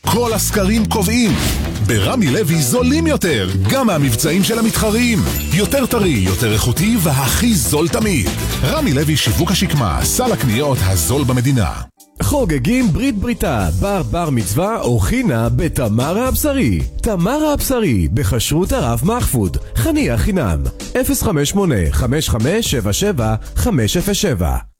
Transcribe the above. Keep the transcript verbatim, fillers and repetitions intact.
כל הסקרים קובעים. ברמי לוי זולים יותר, גם מהמבצעים של המתחרים. יותר טרי, יותר איכותי והכי זול תמיד. רמי לוי שיווק השקמה, סל הקניות הזול במדינה. חוגגים ברית בריתה, בר בר מצווה או חינה בתמרה הבשרי. תמרה הבשרי, בחשרות הרב מחפוד, חניה חינם. אפס חמש שמונה חמש חמש שבע שבע חמש אפס שבע.